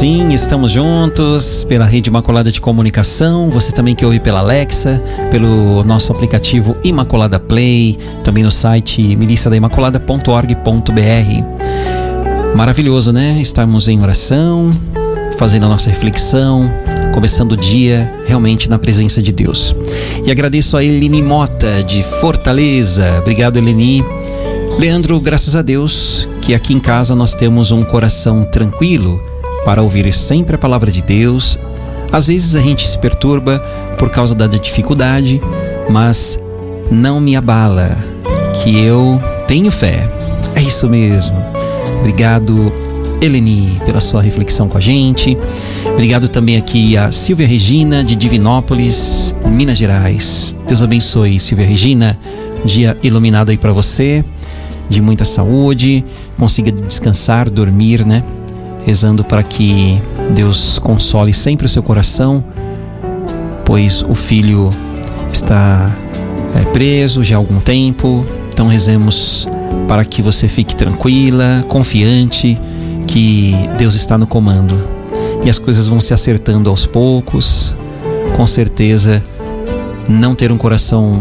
Sim, estamos juntos pela Rede Imaculada de Comunicação. Você também que ouve pela Alexa, pelo nosso aplicativo Imaculada Play, também no site miliciadaimaculada.org.br. Maravilhoso, né? Estamos em oração, fazendo a nossa reflexão, começando o dia realmente na presença de Deus. E agradeço a Eleni Mota, de Fortaleza. Obrigado, Eleni. Leandro, graças a Deus que aqui em casa nós temos um coração tranquilo para ouvir sempre a palavra de Deus. Às vezes a gente se perturba por causa da dificuldade, mas não me abala, que eu tenho fé. É isso mesmo. Obrigado, Eleni, pela sua reflexão com a gente. Obrigado também aqui a Silvia Regina, de Divinópolis, Minas Gerais. Deus abençoe, Silvia Regina. Um dia iluminado aí para você, de muita saúde, consiga descansar, dormir, né? Rezando para que Deus console sempre o seu coração, pois o filho está preso já há algum tempo. Então rezemos para que você fique tranquila, confiante, que Deus está no comando. E as coisas vão se acertando aos poucos. Com certeza, não ter um coração,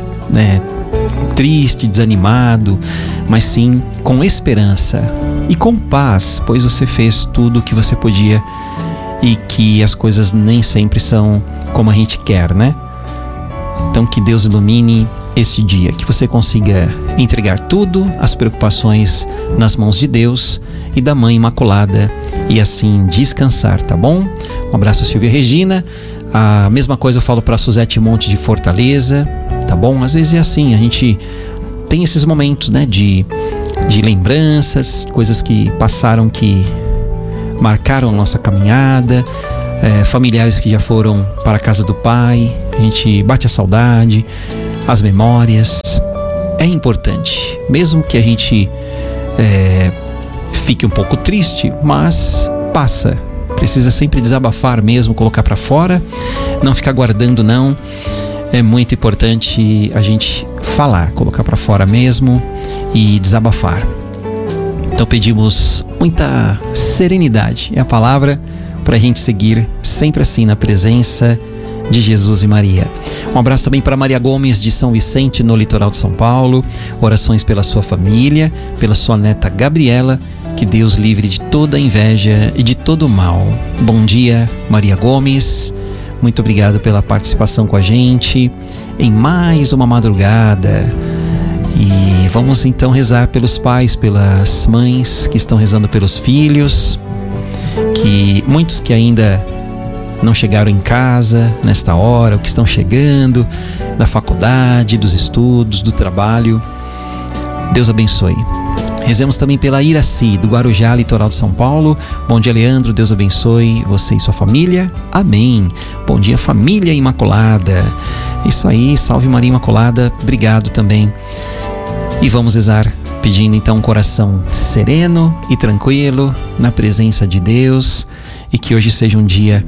triste, desanimado, mas sim com esperança e com paz, pois você fez tudo o que você podia e que as coisas nem sempre são como a gente quer, né? Então que Deus ilumine esse dia, que você consiga entregar tudo, as preocupações nas mãos de Deus e da Mãe Imaculada e assim descansar, tá bom? Um abraço, Silvia Regina. A mesma coisa eu falo para a Suzete Monte, de Fortaleza, tá bom? Às vezes é assim, a gente tem esses momentos, né, de lembranças, coisas que passaram, que marcaram a nossa caminhada, familiares que já foram para a casa do Pai, a gente bate a saudade, as memórias. É importante, mesmo que a gente fique um pouco triste, mas passa. Precisa sempre desabafar mesmo, colocar para fora, não ficar guardando, não. É muito importante a gente falar, colocar para fora mesmo e desabafar. Então pedimos muita serenidade, é a palavra, para a gente seguir sempre assim na presença de Jesus e Maria. Um abraço também para Maria Gomes, de São Vicente, no litoral de São Paulo. Orações pela sua família, pela sua neta Gabriela. Que Deus livre de toda inveja e de todo mal. Bom dia, Maria Gomes. Muito obrigado pela participação com a gente em mais uma madrugada. E vamos então rezar pelos pais, pelas mães que estão rezando pelos filhos, que muitos que ainda não chegaram em casa nesta hora, ou que estão chegando da faculdade, dos estudos, do trabalho. Deus abençoe. Rezemos também pela Iraci, do Guarujá, litoral de São Paulo. Bom dia, Leandro. Deus abençoe você e sua família. Amém. Bom dia, família Imaculada. Isso aí, salve Maria Imaculada. Obrigado também. E vamos rezar pedindo então um coração sereno e tranquilo na presença de Deus, e que hoje seja um dia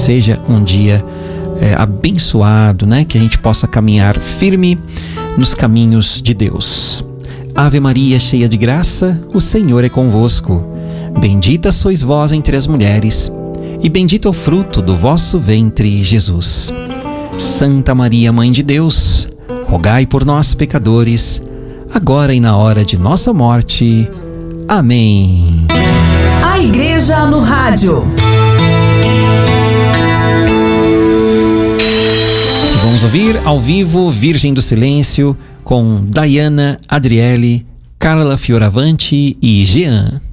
abençoado, né? Que a gente possa caminhar firme nos caminhos de Deus. Ave Maria, cheia de graça, o Senhor é convosco. Bendita sois vós entre as mulheres, e bendito é o fruto do vosso ventre, Jesus. Santa Maria, Mãe de Deus, rogai por nós, pecadores, agora e na hora de nossa morte. Amém. A Igreja no Rádio. Vamos ouvir ao vivo Virgem do Silêncio com Dayana, Adriele, Carla Fioravanti e Jean.